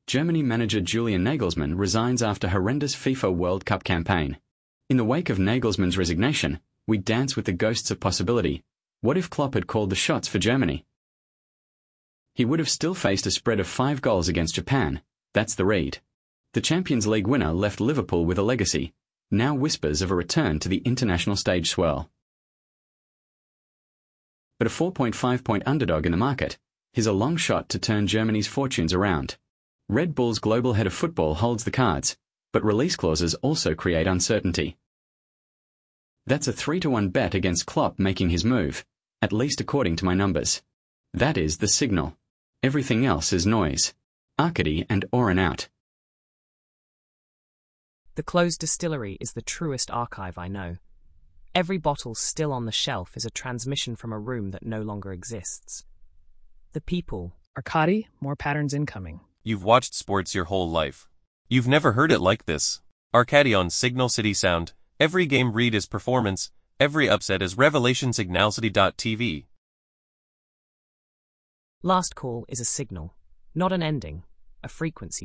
Germany manager Julian Nagelsmann resigns after horrendous FIFA World Cup campaign. In the wake of Nagelsmann's resignation, we dance with the ghosts of possibility. What if Klopp had called the shots for Germany? He would have still faced a spread of 5 goals against Japan. That's the read. The Champions League winner left Liverpool with a legacy. Now whispers of a return to the international stage swirl. But a 4.5-point underdog in the market, here's a long shot to turn Germany's fortunes around. Red Bull's global head of football holds the cards, but release clauses also create uncertainty. That's a 3-to-1 bet against Klopp making his move, at least according to my numbers. That is the signal. Everything else is noise. Arcady and Oren out. The closed distillery is the truest archive I know. Every bottle still on the shelf is a transmission from a room that no longer exists. The people. Arcady, more patterns incoming. You've watched sports your whole life. You've never heard it like this. Arcady on Signal City Sound. Every game read is performance, every upset is revelation. Signalcity.tv. Last call is a signal, not an ending, a frequency.